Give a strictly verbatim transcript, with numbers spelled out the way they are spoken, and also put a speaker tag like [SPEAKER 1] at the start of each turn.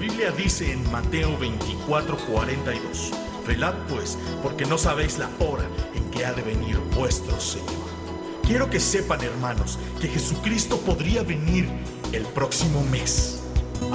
[SPEAKER 1] Biblia dice en Mateo veinticuatro, cuarenta y dos: velad pues, porque no sabéis la hora en que ha de venir vuestro Señor. Quiero que sepan, hermanos, que Jesucristo podría venir el próximo mes.